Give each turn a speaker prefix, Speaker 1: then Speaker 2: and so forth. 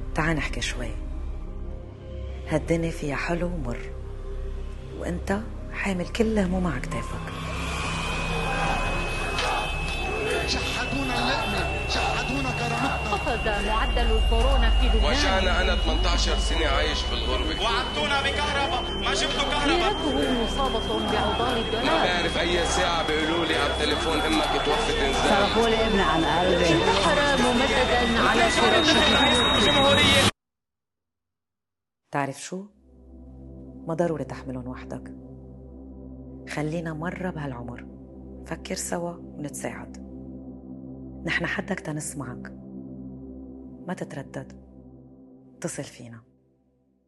Speaker 1: تعال نحكي شوي. هالدنيا فيها حلو ومر، وانت حامل كل هموم على كتافك.
Speaker 2: شحدونا اللقمة، شحدونا كرامتنا.
Speaker 3: خفض معدل الكورونا في لبنان.
Speaker 4: وجعنا أنا 18 سنة عايش في الغربة.
Speaker 5: وعدتونا بكهرباء، ما جبتوا كهرباء.
Speaker 3: ميراثه مصابة بعضال الدولار.
Speaker 4: ما بعرف أي ساعة بيقولوا لي على التليفون أمك توفت إنزال.
Speaker 6: صرفوا لي ابني عن قلبي.
Speaker 3: انتحر ممددا على
Speaker 5: الجمهورية.
Speaker 1: تعرف شو؟ ما ضروري تحملهم وحدك. خلينا مرة بهالعمر فكر سوا ونتساعد. نحن حدك تنسمعك، ما تتردد، اتصل فينا.